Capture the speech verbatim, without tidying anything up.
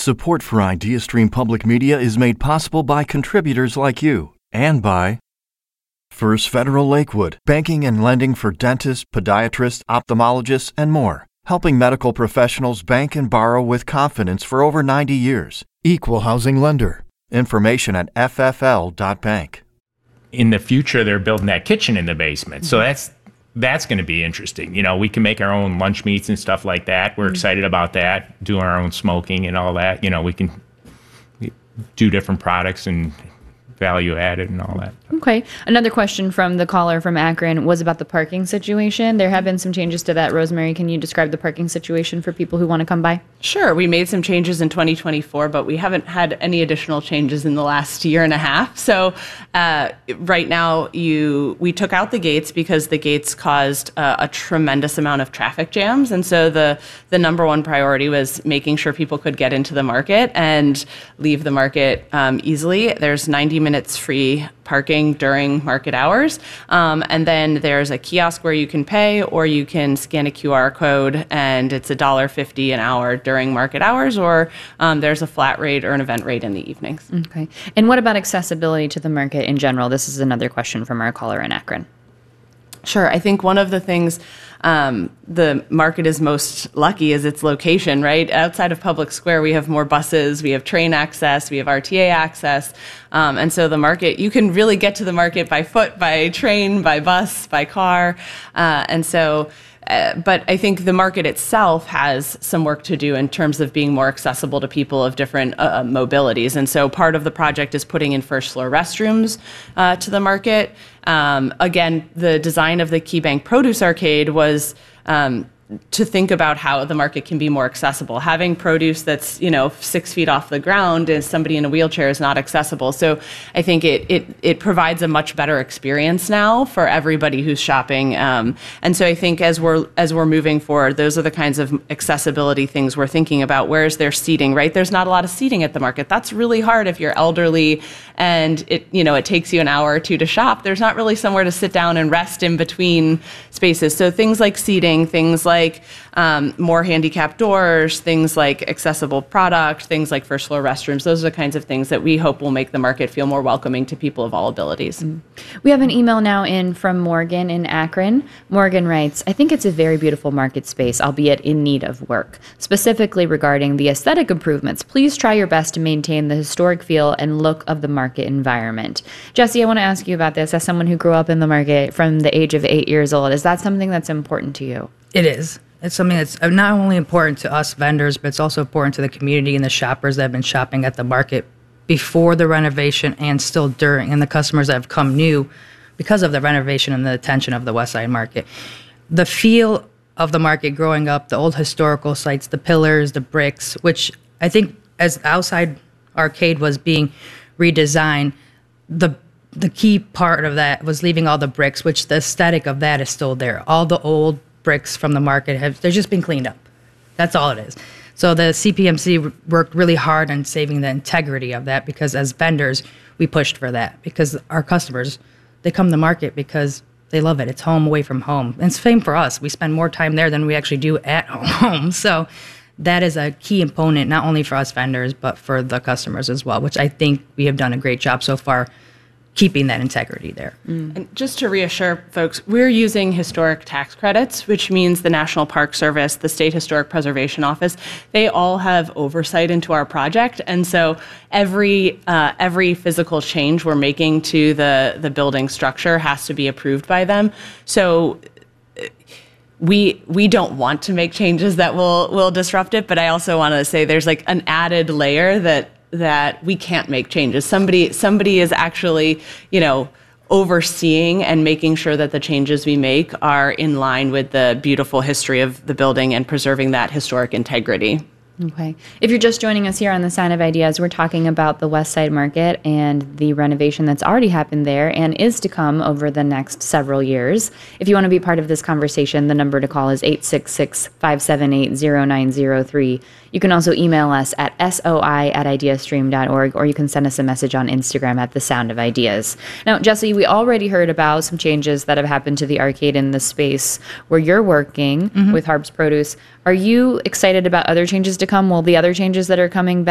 Support for IdeaStream Public Media is made possible by contributors like you and by First Federal Lakewood, banking and lending for dentists, podiatrists, ophthalmologists, and more, helping medical professionals bank and borrow with confidence for over ninety years. Equal housing lender. Information at f f l dot bank. In the future, they're building that kitchen in the basement. So that's that's going to be interesting. You know, we can make our own lunch meats and stuff like that. We're mm-hmm. excited about that, doing our own smoking and all that. You know, we can do different products and value added and all that. Okay. Another question from the caller from Akron was about the parking situation. There have been some changes to that. Rosemary, can you describe the parking situation for people who want to come by? Sure. We made some changes in twenty twenty-four, but we haven't had any additional changes in the last year and a half. So uh, right now, you we took out the gates because the gates caused uh, a tremendous amount of traffic jams. And so the, the number one priority was making sure people could get into the market and leave the market um, easily. There's ninety minutes free parking during market hours. Um, and then there's a kiosk where you can pay, or you can scan a Q R code, and it's one dollar fifty an hour during market hours, or um, there's a flat rate or an event rate in the evenings. Okay. And what about accessibility to the market in general? This is another question from our caller in Akron. Sure. I think one of the things um, the market is most lucky is its location, right? Outside of Public Square, we have more buses, we have train access, we have R T A access. Um, and so the market, you can really get to the market by foot, by train, by bus, by car. Uh, and so Uh, but I think the market itself has some work to do in terms of being more accessible to people of different uh, mobilities. And so part of the project is putting in first floor restrooms uh, to the market. Um, again, the design of the KeyBank Produce Arcade was um, to think about how the market can be more accessible. Having produce that's, you know, six feet off the ground as somebody in a wheelchair is not accessible. So I think it it it provides a much better experience now for everybody who's shopping. Um, and so I think as we're as we're moving forward, those are the kinds of accessibility things we're thinking about. Where is there seating, right? There's not a lot of seating at the market. That's really hard if you're elderly and it, you know, it takes you an hour or two to shop. There's not really somewhere to sit down and rest in between spaces. So things like seating, things like like um, more handicapped doors, things like accessible product, things like first floor restrooms. Those are the kinds of things that we hope will make the market feel more welcoming to people of all abilities. Mm. We have an email now in from Morgan in Akron. Morgan writes, I think it's a very beautiful market space, albeit in need of work. Specifically regarding the aesthetic improvements, please try your best to maintain the historic feel and look of the market environment. Jesse, I want to ask you about this. As someone who grew up in the market from the age of eight years old, is that something that's important to you? It is. It's something that's not only important to us vendors, but it's also important to the community and the shoppers that have been shopping at the market before the renovation and still during, and the customers that have come new because of the renovation and the attention of the West Side Market. The feel of the market growing up, the old historical sites, the pillars, the bricks, which I think as the outside arcade was being redesigned, the the key part of that was leaving all the bricks, which the aesthetic of that is still there. All the old bricks from the market have they're just been cleaned up. That's all it is. So the C P M C worked really hard on saving the integrity of that, because as vendors we pushed for that, because our customers, they come to market because they love it. It's home away from home. And it's same for us. We spend more time there than we actually do at home. So that is a key component, not only for us vendors, but for the customers as well, which I think we have done a great job so far keeping that integrity there. Mm. And just to reassure folks, we're using historic tax credits, which means the National Park Service, the State Historic Preservation Office, they all have oversight into our project. And so every uh, every physical change we're making to the, the building structure has to be approved by them. So we we don't want to make changes that will will disrupt it, but I also want to say there's like an added layer that that we can't make changes. Somebody somebody is actually, you know, overseeing and making sure that the changes we make are in line with the beautiful history of the building and preserving that historic integrity. Okay. If you're just joining us here on The Sound of Ideas, we're talking about the West Side Market and the renovation that's already happened there and is to come over the next several years. If you want to be part of this conversation, the number to call is eight six six, five seven eight, zero nine zero three. You can also email us at soi at ideastream dot org, or you can send us a message on Instagram at The Sound of Ideas. Now, Jesse, we already heard about some changes that have happened to the arcade in the space where you're working mm-hmm. with Harb's Produce. Are you excited about other changes to come? Will the other changes that are coming